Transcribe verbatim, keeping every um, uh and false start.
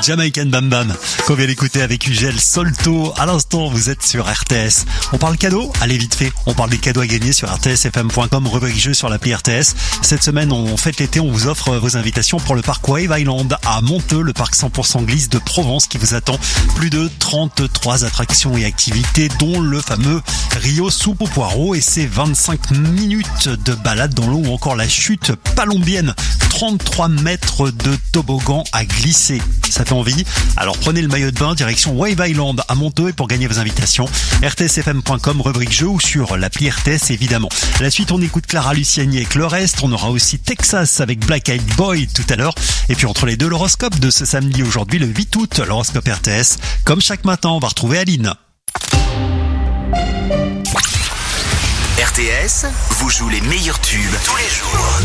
Jamaican Bam Bam, qu'on vient d'écouter avec Ugel Solto. À l'instant, vous êtes sur R T S. On parle cadeaux? Allez, vite fait. On parle des cadeaux à gagner sur r t s f m point com, rubrique jeu sur l'appli R T S. Cette semaine, on fête l'été, on vous offre vos invitations pour le parc Wave Island à Monteux, le parc cent pour cent glisse de Provence qui vous attend. Plus de trente-trois attractions et activités, dont le fameux Rio soupe au poireau et ses vingt-cinq minutes de balade dans l'eau ou encore la chute palombienne. trente-trois mètres de toboggan à glisser. Ça fait envie? Alors prenez le maillot de bain, direction Wave Island à Monteux, et pour gagner vos invitations, r t s f m point com, rubrique jeu ou sur l'appli R T S évidemment. La suite, on écoute Clara Luciani avec le reste. On aura aussi Texas avec Black Eyed Boy tout à l'heure. Et puis entre les deux, l'horoscope de ce samedi, aujourd'hui le huit août, l'horoscope R T S. Comme chaque matin, on va retrouver Aline. R T S vous joue les meilleurs tubes tous les jours.